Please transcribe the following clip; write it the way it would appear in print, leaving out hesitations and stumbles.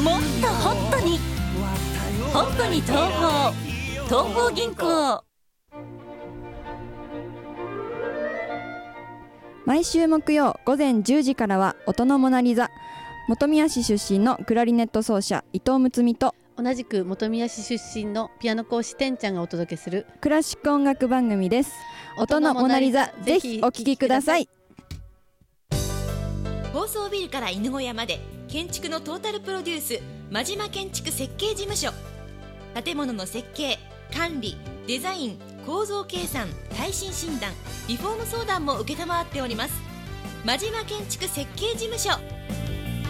もっとホットに東邦銀行。 毎週木曜午前10時からは音のモナリザ。本宮市出身のクラリネット奏者伊藤睦美と、 同じく本宮市出身のピアノ講師てんちゃんがお届けするクラシック音楽番組です。音のモナリザ、ぜひお聞きください。 高層ビルから犬小屋まで建築のトータルプロデュース、真島建築設計事務所。建物の設計、管理、デザイン、構造計算、耐震診断、リフォーム相談も承っております。真島建築設計事務所。